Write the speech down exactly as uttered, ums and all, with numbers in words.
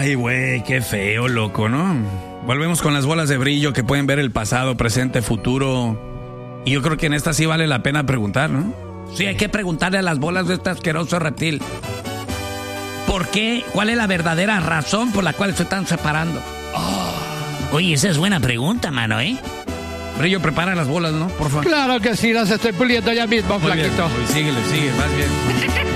Ay, güey, qué feo, loco, ¿no? Volvemos con las bolas de brillo que pueden ver el pasado, presente, futuro. Y yo creo que en esta sí vale la pena preguntar, ¿no? Sí, hay que preguntarle a las bolas de este asqueroso reptil. ¿Por qué? ¿Cuál es la verdadera razón por la cual se están separando? Oh. Oye, esa es buena pregunta, mano, ¿eh? Brillo, prepara las bolas, ¿no? Por favor. Claro que sí, las estoy puliendo ya mismo, Muy flaquito. bien, síguele, sigue, más bien.